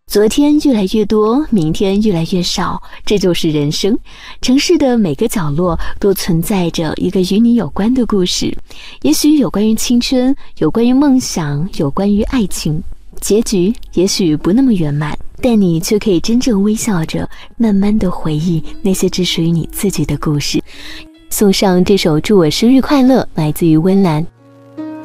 昨天越来越多，明天越来越少，这就是人生。城市的每个角落都存在着一个与你有关的故事，也许有关于青春，有关于梦想，有关于爱情。结局也许不那么圆满，但你却可以真正微笑着，慢慢的回忆那些只属于你自己的故事。送上这首《祝我生日快乐》，来自于温岚。